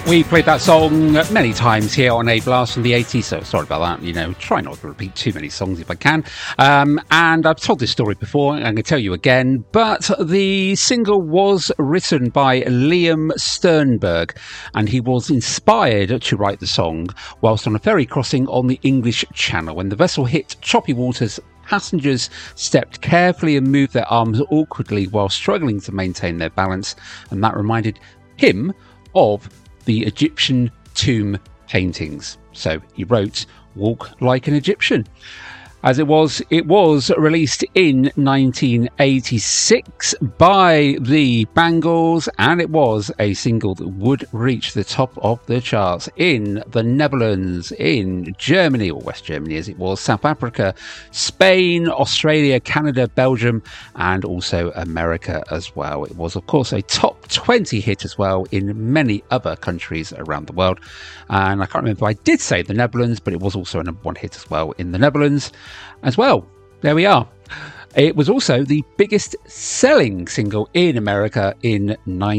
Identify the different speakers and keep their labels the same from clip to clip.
Speaker 1: We played that song many times here on A Blast from the 80s, so sorry about that. Try not to repeat too many songs if I can. And I've told this story before, I'm going to tell you again, but the single was written by Liam Sternberg, and he was inspired to write the song whilst on a ferry crossing on the English Channel. When the vessel hit choppy waters, passengers stepped carefully and moved their arms awkwardly while struggling to maintain their balance, and that reminded him of the Egyptian tomb paintings. So he wrote Walk Like an Egyptian. As it was released in 1986 by the Bangles, and it was a single that would reach the top of the charts in the Netherlands, in Germany, or West Germany as it was, South Africa, Spain, Australia, Canada, Belgium, and also America as well. It was, of course, a top 20 hit as well in many other countries around the world. And I can't remember if I did say the Netherlands, but it was also a number one hit as well in the Netherlands as well. There we are. It was also the biggest selling single in America in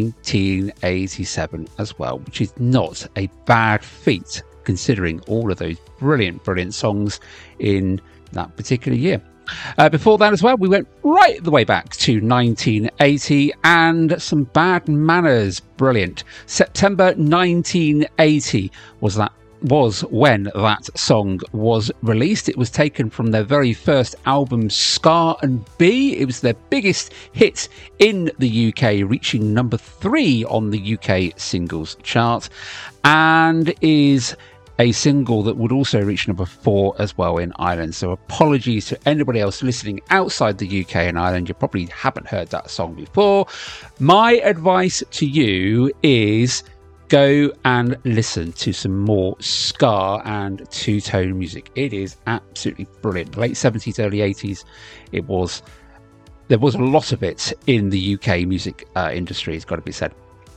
Speaker 1: 1987 as well, which is not a bad feat considering all of those brilliant songs in that particular year. Before that as well, we went right the way back to 1980 and Some Bad Manners. Brilliant. September 1980 was when that song was released. It was taken from their very first album, Scar and B. It was their biggest hit in the UK, reaching number 3 on the UK singles chart, and is a single that would also reach number 4 as well in Ireland. So apologies to anybody else listening outside the UK and Ireland. You probably haven't heard that song before. My advice to you is go and listen to some more ska and two-tone music. It is absolutely brilliant. Late 70s, early 80s, there was a lot of it in the UK music industry, it's got to be said.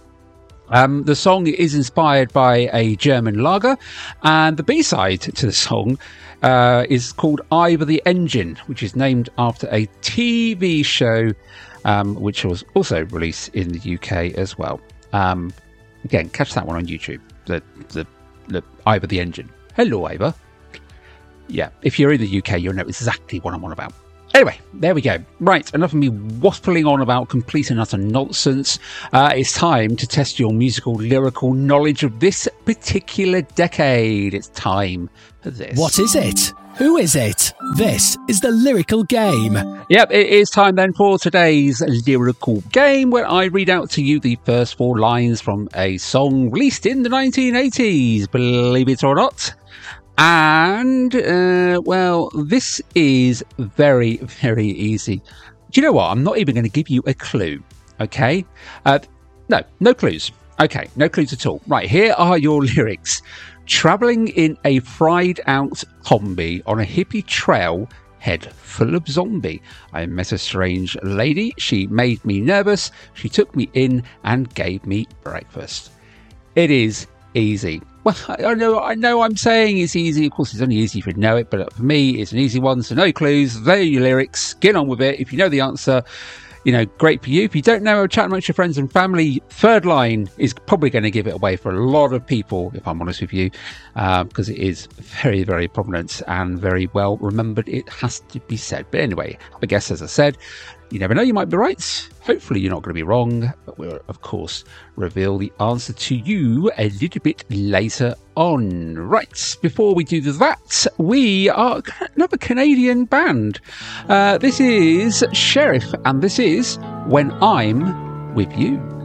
Speaker 1: The song is inspired by a German lager, and the B-side to the song is called Ivor the Engine, which is named after a TV show which was also released in the UK as well. Again, catch that one on YouTube, the Ivor the Engine. Hello, Ivor. Yeah, if you're in the UK, you'll know exactly what I'm on about. Anyway, there we go. Right, enough of me waffling on about complete and utter nonsense. It's time to test your musical, lyrical knowledge of this particular decade. It's time for this.
Speaker 2: What is it? Who is it? This is the Lyrical Game.
Speaker 1: Yep, it is time then for today's Lyrical Game, where I read out to you the first 4 lines from a song released in the 1980s, believe it or not. And, well, this is very, very easy. Do you know what? I'm not even going to give you a clue, okay? No clues. Okay, no clues at all. Right, here are your lyrics. Travelling in a fried-out combi on a hippie trail, head full of zombie. I met a strange lady. She made me nervous. She took me in and gave me breakfast. It is easy. Well, I know I'm saying it's easy. Of course, it's only easy if you know it, but for me, it's an easy one, so no clues. There are your lyrics. Get on with it. If you know the answer, great for you. If you don't know, chat amongst your friends and family. Third line is probably going to give it away for a lot of people, if I'm honest with you, because it is very, very prominent and very well remembered. It has to be said. But anyway, I guess, as I said, you never know, you might be right. Hopefully you're not going to be wrong, but we'll, of course, reveal the answer to you a little bit later on. Right, before we do that, we are another Canadian band. This is Sheriff, and this is When I'm With You.